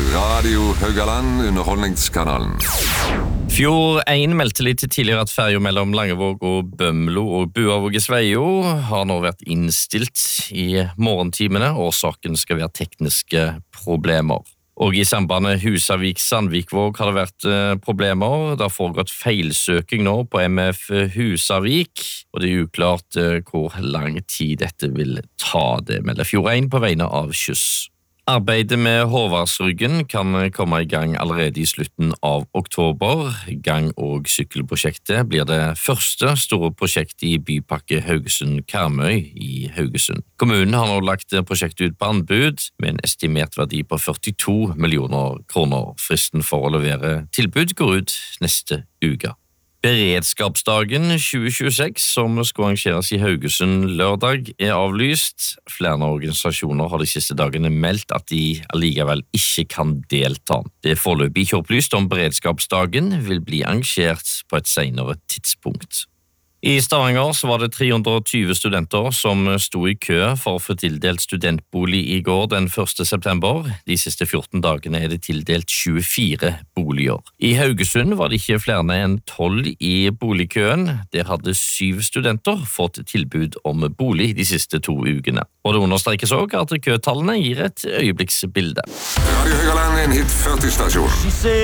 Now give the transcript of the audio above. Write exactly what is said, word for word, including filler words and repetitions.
Radio Haugaland, underholdningskanalen. Fjord en meldte litt tidligere at ferja mellom Langevåg og Bømlo og Buavåg i Sveio har nå vært innstilt i morgentimene, og saken skal være tekniske problemer. Og i sambandet Husavik-Sandvikvåg har det vært problemer. Det har foregått feilsøking nå på M F Husavik, og det er uklart hvor lang tid dette vil ta. Det melder Fjord en på vegne av Kjøss. Arbeidet med Håvardsryggen kan komme i gang allerede i slutten av oktober. Gang- og sykkelprosjektet blir det første store prosjektet i Bypakke Haugesund-Karmøy i Haugesund. Kommunen har nå lagt prosjektet ut på anbud med en estimert verdi på førtito millioner kroner. Fristen for å levere tilbud går ut neste uke. Beredskapsdagen tjue tjueseks, som skal arrangeres i Haugesund lørdag, er avlyst. Flere organisasjoner har de siste dagene meldt at de allikevel ikke kan delta. Det er foreløpig ikke opplyst om beredskapsdagen vil bli arrangert på et senere tidspunkt. I Stavanger så var det tre hundre og tjue studenter som sto i kø for å få tildelt studentbolig i går den første september. De siste fjorten dagene er det tildelt tjuefire boliger. I Haugesund var det ikke flere enn tolv i boligkøen. Der hadde syv studenter fått tilbud om bolig de siste to ukene. Og det understrekes også at køtallene gir et øyeblikksbilde. Radio Haugaland, en hit førti-stasjon.